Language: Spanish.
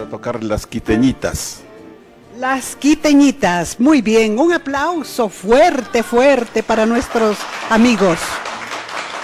a tocar las quiteñitas. Las quiteñitas, muy bien, un aplauso fuerte, fuerte para nuestros amigos.